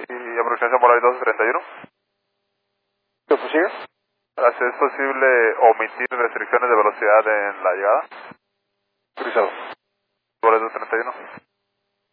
y aproximación por la 1231. ¿Qué prosigue? ¿Es posible omitir restricciones de velocidad en la llegada? Autorizado.